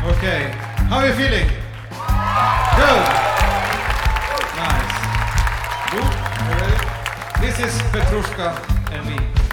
Okay, how are you feeling? Good. Nice. Good. You ready? This is Petrushka and me.